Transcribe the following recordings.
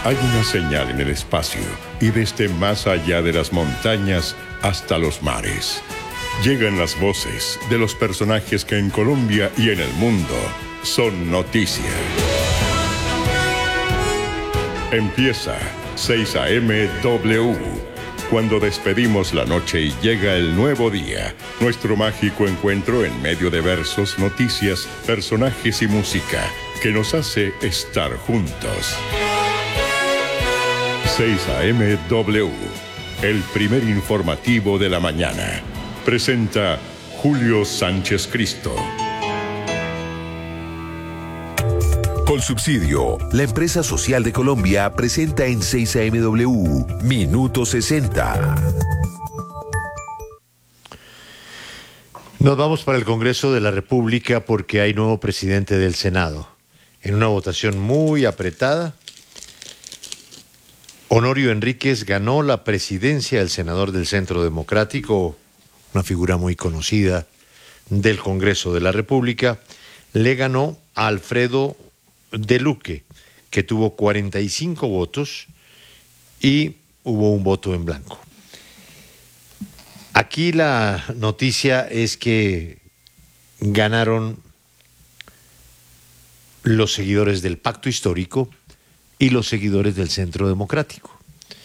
Hay una señal en el espacio y desde más allá de las montañas hasta los mares. Llegan las voces de los personajes que en Colombia y en el mundo son noticia. Empieza 6 a.m. W. Cuando despedimos la noche y llega el nuevo día, nuestro mágico encuentro en medio de versos, noticias, personajes y música que nos hace estar juntos. 6 a.m. W, el primer informativo de la mañana. Presenta Julio Sánchez Cristo. Colsubsidio, la empresa social de Colombia, presenta en 6 a.m. W, Minuto 60. Nos vamos para el Congreso de la República porque hay nuevo presidente del Senado. En una votación muy apretada, Honorio Enríquez ganó la presidencia del senador del Centro Democrático, una figura muy conocida del Congreso de la República. Le ganó a Alfredo de Luque, que tuvo 45 votos y hubo un voto en blanco. Aquí la noticia es que ganaron los seguidores del Pacto Histórico y los seguidores del Centro Democrático.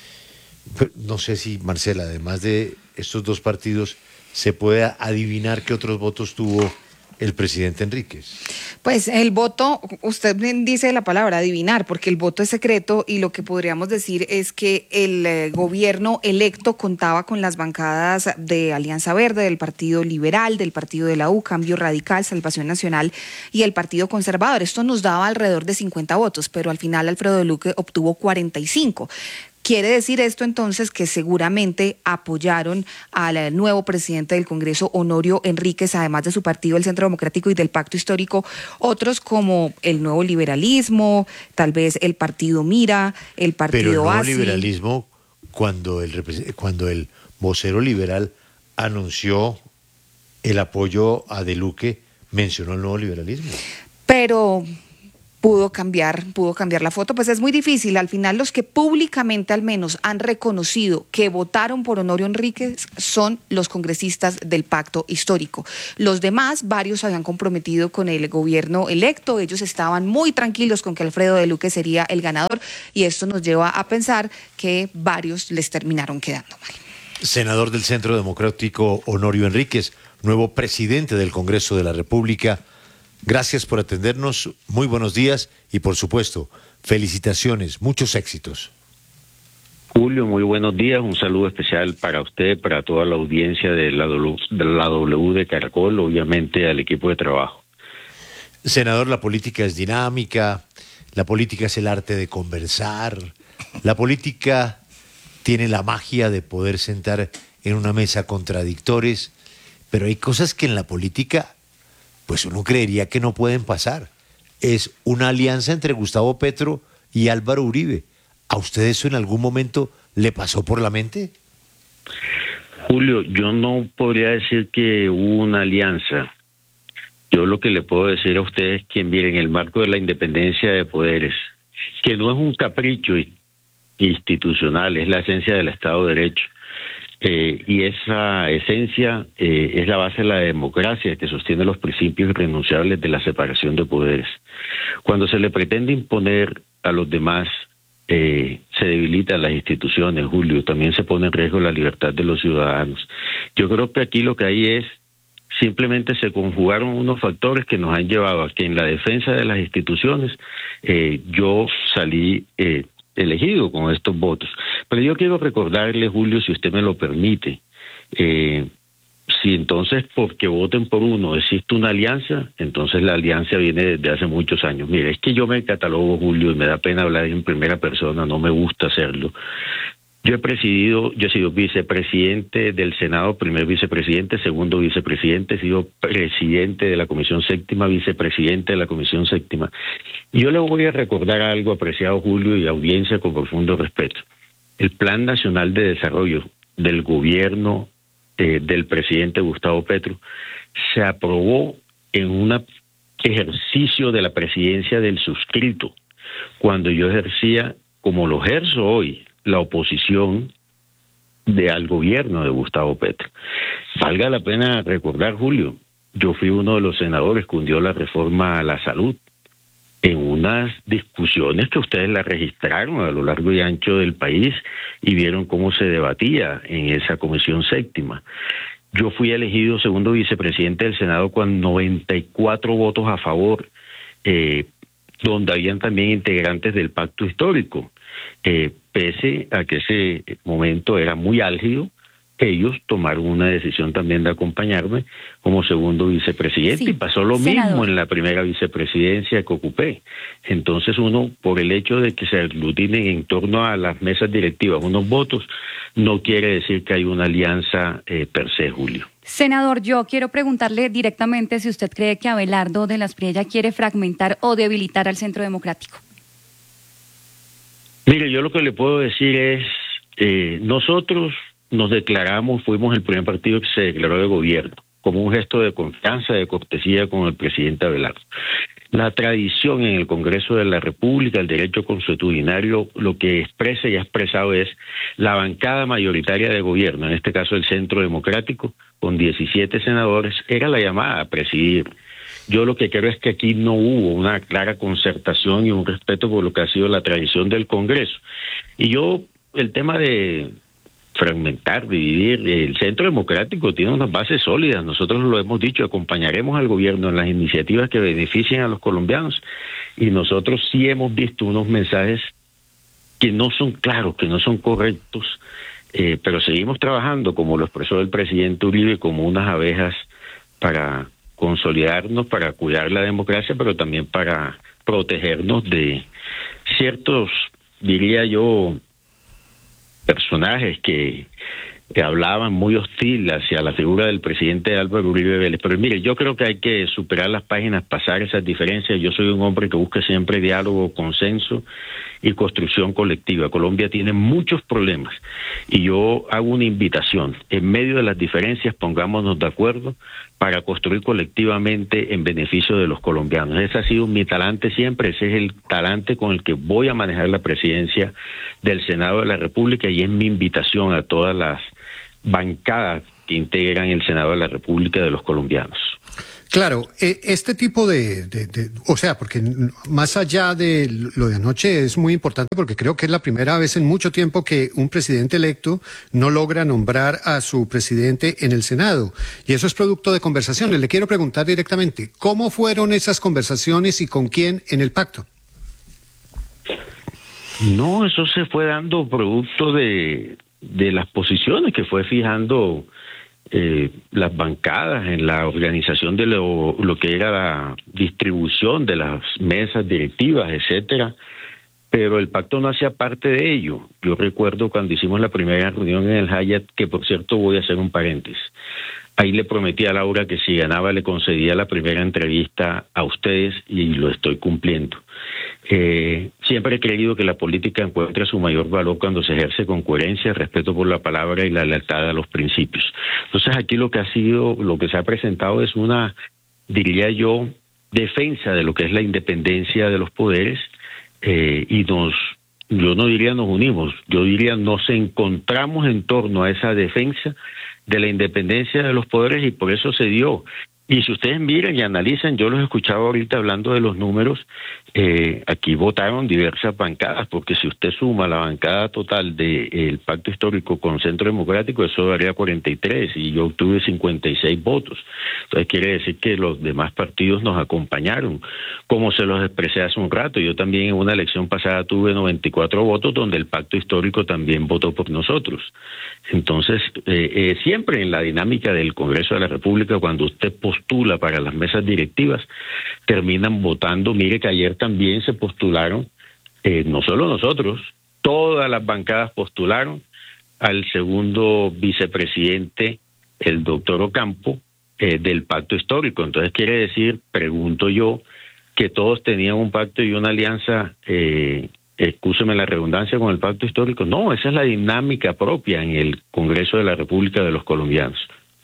No sé si, Marcela, además de estos dos partidos, se puede adivinar qué otros votos tuvo el presidente Enríquez. Pues el voto, usted dice la palabra adivinar, porque el voto es secreto y lo que podríamos decir es que el gobierno electo contaba con las bancadas de Alianza Verde, del Partido Liberal, del Partido de la U, Cambio Radical, Salvación Nacional y el Partido Conservador. Esto nos daba alrededor de 50 votos, pero al final Alfredo de Luque obtuvo 45. Quiere decir esto entonces que seguramente apoyaron al nuevo presidente del Congreso, Honorio Enríquez, además de su partido, el Centro Democrático y del Pacto Histórico, otros como el Nuevo Liberalismo, tal vez el Partido Mira, el Partido Pero el Nuevo ASI. Liberalismo, cuando el vocero liberal anunció el apoyo a De Luque, mencionó el Nuevo Liberalismo. Pero pudo cambiar la foto, pues es muy difícil. Al final los que públicamente al menos han reconocido que votaron por Honorio Enríquez son los congresistas del Pacto Histórico. Los demás, varios se habían comprometido con el gobierno electo, ellos estaban muy tranquilos con que Alfredo de Luque sería el ganador y esto nos lleva a pensar que varios les terminaron quedando mal. Senador del Centro Democrático, Honorio Enríquez, nuevo presidente del Congreso de la República, gracias por atendernos, muy buenos días y por supuesto, felicitaciones, muchos éxitos. Julio, muy buenos días, un saludo especial para usted, para toda la audiencia de la W de Caracol, obviamente al equipo de trabajo. Senador, la política es dinámica, la política es el arte de conversar, la política tiene la magia de poder sentar en una mesa contradictores, pero hay cosas que en la política pues uno creería que no pueden pasar. Es una alianza entre Gustavo Petro y Álvaro Uribe. ¿A usted eso en algún momento le pasó por la mente? Julio, yo no podría decir que hubo una alianza. Yo lo que le puedo decir a usted es que, miren, en el marco de la independencia de poderes, que no es un capricho institucional, es la esencia del Estado de Derecho. Y esa esencia es la base de la democracia que sostiene los principios irrenunciables de la separación de poderes. Cuando se le pretende imponer a los demás, se debilitan las instituciones, Julio, también se pone en riesgo la libertad de los ciudadanos. Yo creo que aquí lo que hay es, simplemente se conjugaron unos factores que nos han llevado a que en la defensa de las instituciones yo salí elegido con estos votos. Pero yo quiero recordarle, Julio, si usted me lo permite, si entonces porque voten por uno existe una alianza, entonces la alianza viene desde hace muchos años. Mire, es que yo me catalogo, Julio, y me da pena hablar en primera persona, no me gusta hacerlo. Yo he sido vicepresidente del Senado, primer vicepresidente, segundo vicepresidente, he sido presidente de la Comisión Séptima, vicepresidente de la Comisión Séptima. Y yo le voy a recordar algo, apreciado Julio y audiencia, con profundo respeto. El Plan Nacional de Desarrollo del gobierno del presidente Gustavo Petro se aprobó en un ejercicio de la presidencia del suscrito, cuando yo ejercía como lo ejerzo hoy, la oposición al gobierno de Gustavo Petro. Valga la pena recordar, Julio, yo fui uno de los senadores que hundió la reforma a la salud en unas discusiones que ustedes la registraron a lo largo y ancho del país y vieron cómo se debatía en esa comisión séptima. Yo fui elegido segundo vicepresidente del Senado con 94 votos a favor, donde habían también integrantes del pacto histórico. Pese a que ese momento era muy álgido, ellos tomaron una decisión también de acompañarme como segundo vicepresidente, sí, y pasó lo senador. mismo en la primera vicepresidencia que ocupé. Entonces uno, por el hecho de que se aglutinen en torno a las mesas directivas unos votos, no quiere decir que hay una alianza per se, Julio. Senador, yo quiero preguntarle directamente si usted cree que Abelardo de las Priella quiere fragmentar o debilitar al Centro Democrático. Mire, yo lo que le puedo decir es, nosotros nos declaramos, fuimos el primer partido que se declaró de gobierno, como un gesto de confianza, de cortesía con el presidente Abelardo. La tradición en el Congreso de la República, el derecho consuetudinario, lo que expresa y ha expresado es la bancada mayoritaria de gobierno, en este caso el Centro Democrático, con 17 senadores, era la llamada a presidir. Yo lo que creo es que aquí no hubo una clara concertación y un respeto por lo que ha sido la tradición del Congreso. Y yo, el tema de fragmentar, dividir, el Centro Democrático tiene unas bases sólidas, nosotros lo hemos dicho, acompañaremos al gobierno en las iniciativas que beneficien a los colombianos, y nosotros sí hemos visto unos mensajes que no son claros, que no son correctos, pero seguimos trabajando, como lo expresó el presidente Uribe, como unas abejas para consolidarnos, para cuidar la democracia, pero también para protegernos de ciertos, diría yo, personajes que hablaban muy hostil hacia la figura del presidente Álvaro Uribe Vélez. Pero mire, yo creo que hay que superar las páginas, pasar esas diferencias. Yo soy un hombre que busca siempre diálogo, consenso y construcción colectiva. Colombia tiene muchos problemas y yo hago una invitación. En medio de las diferencias, pongámonos de acuerdo para construir colectivamente en beneficio de los colombianos. Ese ha sido mi talante siempre, ese es el talante con el que voy a manejar la presidencia del Senado de la República, y es mi invitación a todas las bancadas que integran el Senado de la República de los colombianos. Claro, este tipo o sea, porque más allá de lo de anoche es muy importante, porque creo que es la primera vez en mucho tiempo que un presidente electo no logra nombrar a su presidente en el Senado, y eso es producto de conversaciones. Le quiero preguntar directamente, ¿cómo fueron esas conversaciones y con quién en el pacto? No, eso se fue dando producto de las posiciones que fue fijando las bancadas en la organización de lo que era la distribución de las mesas directivas, etcétera, pero el pacto no hacía parte de ello. Yo recuerdo cuando hicimos la primera reunión en el Hyatt, que por cierto voy a hacer un paréntesis, ahí le prometí a Laura que si ganaba le concedía la primera entrevista a ustedes, y lo estoy cumpliendo. Siempre he creído que la política encuentra su mayor valor cuando se ejerce con coherencia, respeto por la palabra y la lealtad a los principios. Entonces aquí lo que se ha presentado es una, diría yo, defensa de lo que es la independencia de los poderes, y yo no diría nos unimos, yo diría nos encontramos en torno a esa defensa de la independencia de los poderes, y por eso se dio. Y si ustedes miran y analizan, yo los escuchaba ahorita hablando de los números, aquí votaron diversas bancadas, porque si usted suma la bancada total del Pacto Histórico con Centro Democrático, eso daría 43, y yo obtuve 56 votos. Entonces quiere decir que los demás partidos nos acompañaron, como se los expresé hace un rato. Yo también en una elección pasada tuve 94 votos, donde el Pacto Histórico también votó por nosotros. Entonces, siempre en la dinámica del Congreso de la República, cuando usted postula para las mesas directivas, terminan votando. Mire que ayer también se postularon, no solo nosotros, todas las bancadas postularon al segundo vicepresidente, el doctor Ocampo, del Pacto Histórico. Entonces quiere decir, pregunto yo, que todos tenían un pacto y una alianza, excúseme la redundancia, con el Pacto Histórico. No, esa es la dinámica propia en el Congreso de la República de los colombianos.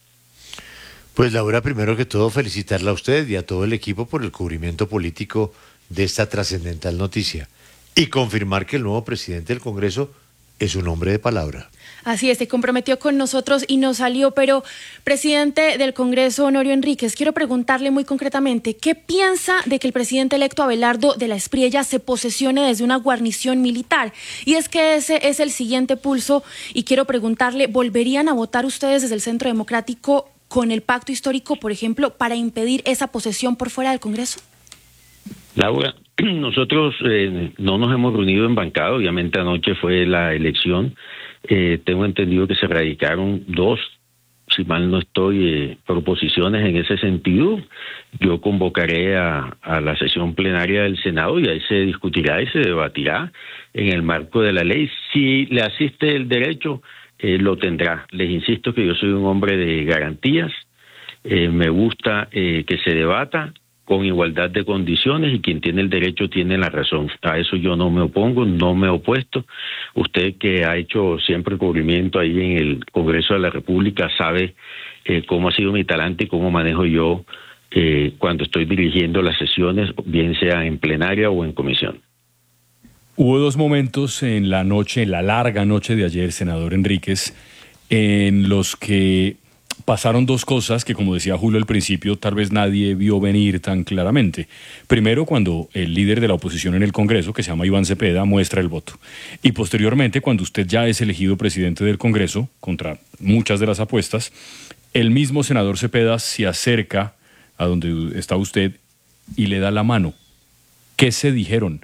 Pues Laura, primero que todo felicitarla a usted y a todo el equipo por el cubrimiento político de esta trascendental noticia. y confirmar que el nuevo presidente del Congreso es un hombre de palabra. Así es, se comprometió con nosotros y no salió, pero presidente del Congreso, Honorio Enríquez, quiero preguntarle muy concretamente, ¿qué piensa de que el presidente electo Abelardo de la Espriella se posesione desde una guarnición militar? Y es que ese es el siguiente pulso y quiero preguntarle, ¿volverían a votar ustedes desde el Centro Democrático con el pacto histórico, por ejemplo, para impedir esa posesión por fuera del Congreso? Laura, nosotros no nos hemos reunido en bancada, obviamente anoche fue la elección. Tengo entendido que se radicaron 2, si mal no estoy, proposiciones en ese sentido. Yo convocaré a la sesión plenaria del Senado y ahí se discutirá y se debatirá en el marco de la ley. Si le asiste el derecho, lo tendrá. Les insisto que yo soy un hombre de garantías. Me gusta que se debata con igualdad de condiciones y quien tiene el derecho tiene la razón. A eso yo no me opongo, no me he opuesto. Usted que ha hecho siempre cubrimiento ahí en el Congreso de la República sabe cómo ha sido mi talante y cómo manejo yo cuando estoy dirigiendo las sesiones, bien sea en plenaria o en comisión. Hubo 2 momentos en la noche, en la larga noche de ayer, senador Enríquez, en los que pasaron 2 cosas que, como decía Julio al principio, tal vez nadie vio venir tan claramente. Primero, cuando el líder de la oposición en el Congreso, que se llama Iván Cepeda, muestra el voto. Y posteriormente, cuando usted ya es elegido presidente del Congreso, contra muchas de las apuestas, el mismo senador Cepeda se acerca a donde está usted y le da la mano. ¿Qué se dijeron?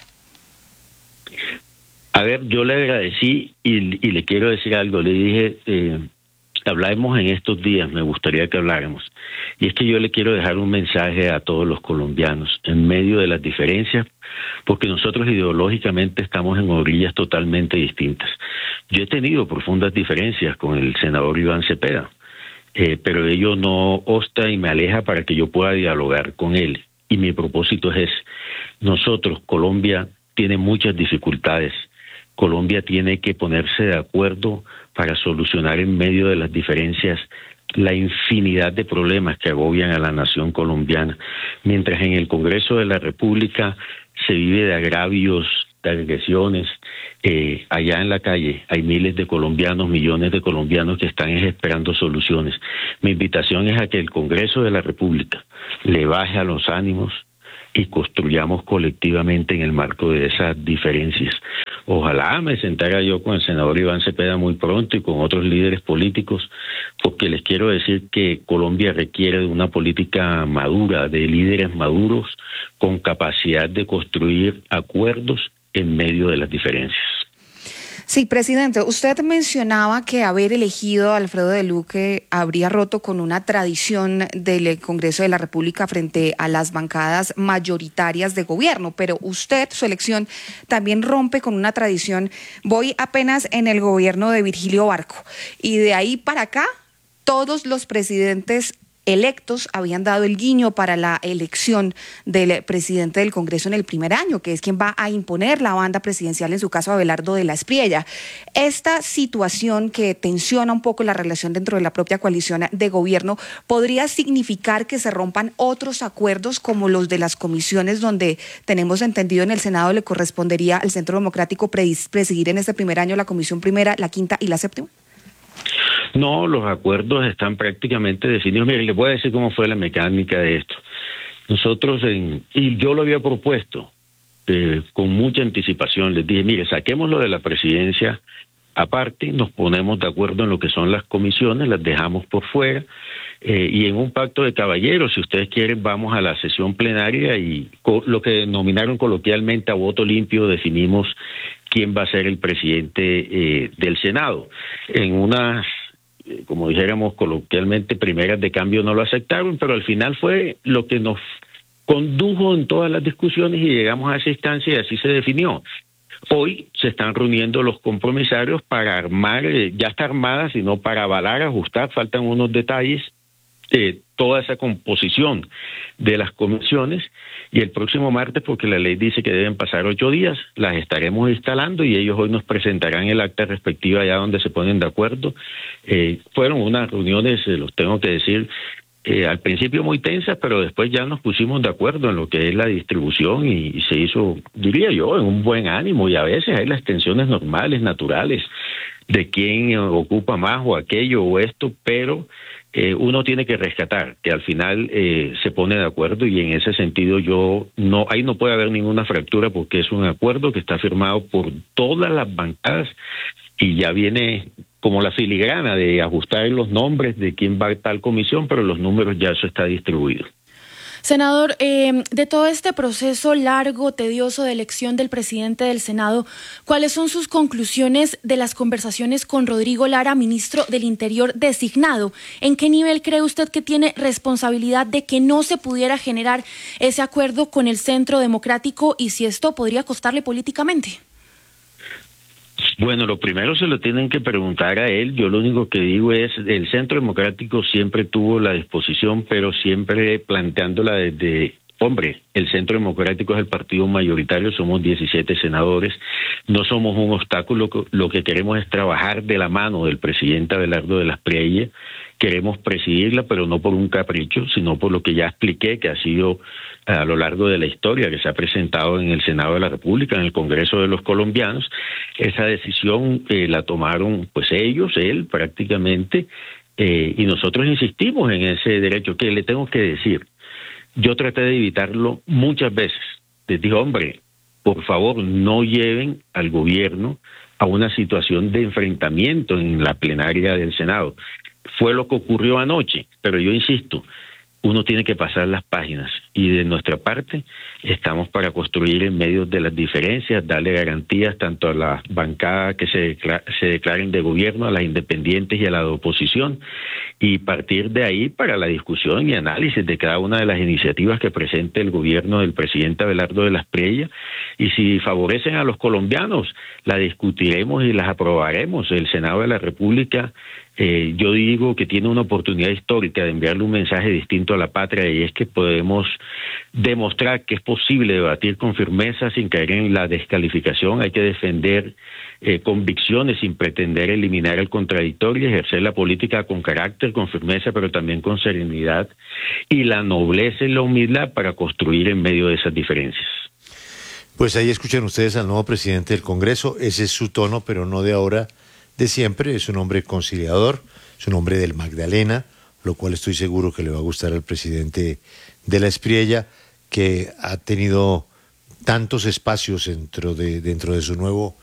A ver, yo le agradecí y le quiero decir algo. Le dije, hablamos en estos días, me gustaría que habláramos. Y es que yo le quiero dejar un mensaje a todos los colombianos, en medio de las diferencias, porque nosotros ideológicamente estamos en orillas totalmente distintas. Yo he tenido profundas diferencias con el senador Iván Cepeda, pero ello no obsta y me aleja para que yo pueda dialogar con él. Y mi propósito es ese. Nosotros, Colombia, tiene muchas dificultades. Colombia tiene que ponerse de acuerdo para solucionar en medio de las diferencias la infinidad de problemas que agobian a la nación colombiana. Mientras en el Congreso de la República se vive de agravios, de agresiones, allá en la calle hay miles de colombianos, millones de colombianos que están esperando soluciones. Mi invitación es a que el Congreso de la República le baje a los ánimos y construyamos colectivamente en el marco de esas diferencias. Ojalá me sentara yo con el senador Iván Cepeda muy pronto y con otros líderes políticos, porque les quiero decir que Colombia requiere de una política madura, de líderes maduros, con capacidad de construir acuerdos en medio de las diferencias. Sí, presidente, usted mencionaba que haber elegido a Alfredo de Luque habría roto con una tradición del Congreso de la República frente a las bancadas mayoritarias de gobierno, pero usted, su elección, también rompe con una tradición. Voy apenas en el gobierno de Virgilio Barco y de ahí para acá todos los presidentes electos habían dado el guiño para la elección del presidente del Congreso en el primer año, que es quien va a imponer la banda presidencial, en su caso Abelardo de la Espriella. Esta situación que tensiona un poco la relación dentro de la propia coalición de gobierno, ¿podría significar que se rompan otros acuerdos como los de las comisiones, donde tenemos entendido en el Senado le correspondería al Centro Democrático presidir en este primer año la comisión primera, la quinta y la séptima? No, los acuerdos están prácticamente definidos. Mire, les voy a decir cómo fue la mecánica de esto. Nosotros, y yo lo había propuesto con mucha anticipación, les dije, mire, saquémoslo de la presidencia aparte, nos ponemos de acuerdo en lo que son las comisiones, las dejamos por fuera, y en un pacto de caballeros, si ustedes quieren, vamos a la sesión plenaria y lo que denominaron coloquialmente a voto limpio definimos quién va a ser el presidente del Senado. En unas, como dijéramos coloquialmente, primeras de cambio no lo aceptaron, pero al final fue lo que nos condujo en todas las discusiones y llegamos a esa instancia y así se definió. Hoy se están reuniendo los compromisarios para armar, ya está armada, sino para avalar, ajustar, faltan unos detalles, toda esa composición de las comisiones, y el próximo martes, porque la ley dice que deben pasar 8 días, las estaremos instalando y ellos hoy nos presentarán el acta respectiva allá donde se ponen de acuerdo. Fueron unas reuniones, los tengo que decir, al principio muy tensas, pero después ya nos pusimos de acuerdo en lo que es la distribución y se hizo, diría yo, en un buen ánimo, y a veces hay las tensiones normales, naturales, de quién ocupa más o aquello o esto, pero uno tiene que rescatar que al final se pone de acuerdo, y en ese sentido ahí no puede haber ninguna fractura porque es un acuerdo que está firmado por todas las bancadas y ya viene como la filigrana de ajustar los nombres de quién va a tal comisión, pero los números ya eso está distribuido. Senador, de todo este proceso largo, tedioso de elección del presidente del Senado, ¿cuáles son sus conclusiones de las conversaciones con Rodrigo Lara, ministro del Interior designado? ¿En qué nivel cree usted que tiene responsabilidad de que no se pudiera generar ese acuerdo con el Centro Democrático y si esto podría costarle políticamente? Bueno, lo primero se lo tienen que preguntar a él. Yo lo único que digo es, el Centro Democrático siempre tuvo la disposición, pero siempre planteándola desde, hombre, el Centro Democrático es el partido mayoritario, somos 17 senadores, no somos un obstáculo, lo que queremos es trabajar de la mano del presidente Abelardo de las Priella, queremos presidirla, pero no por un capricho, sino por lo que ya expliqué, que ha sido a lo largo de la historia, que se ha presentado en el Senado de la República, en el Congreso de los Colombianos. Esa decisión la tomaron pues ellos, él prácticamente, y nosotros insistimos en ese derecho. Que le tengo que decir, yo traté de evitarlo muchas veces. Les dije, hombre, por favor, no lleven al gobierno a una situación de enfrentamiento en la plenaria del Senado. Fue lo que ocurrió anoche, pero yo insisto, uno tiene que pasar las páginas y de nuestra parte estamos para construir en medio de las diferencias, darle garantías tanto a las bancadas que se declaren de gobierno, a las independientes y a la de oposición, y partir de ahí para la discusión y análisis de cada una de las iniciativas que presente el gobierno del presidente Abelardo de las Priella, y si favorecen a los colombianos, la discutiremos y las aprobaremos. El Senado de la República, yo digo que tiene una oportunidad histórica de enviarle un mensaje distinto a la patria, y es que podemos demostrar que es posible debatir con firmeza sin caer en la descalificación. Hay que defender convicciones sin pretender eliminar el contradictorio, ejercer la política con carácter, con firmeza, pero también con serenidad, y la nobleza y la humildad para construir en medio de esas diferencias. Pues ahí escuchan ustedes al nuevo presidente del Congreso. Ese es su tono, pero no de ahora, de siempre. Es un hombre conciliador, es un hombre del Magdalena, lo cual estoy seguro que le va a gustar al presidente de la Espriella, que ha tenido tantos espacios dentro de su nuevo